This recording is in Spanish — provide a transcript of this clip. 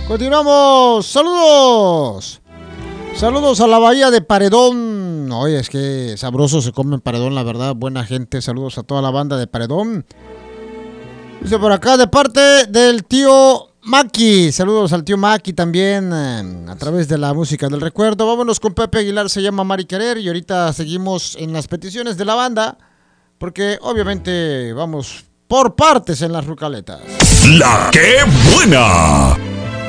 Continuamos. Saludos. Saludos a la bahía de Paredón. Oye, es que sabroso se come en Paredón, la verdad. Buena gente. Saludos a toda la banda de Paredón. Dice por acá de parte del tío Maki. Saludos al tío Maki también a través de la música del recuerdo. Vámonos con Pepe Aguilar, se llama Mari Querer. Y ahorita seguimos en las peticiones de la banda. Porque obviamente vamos por partes en las rucaletas. ¡La qué buena!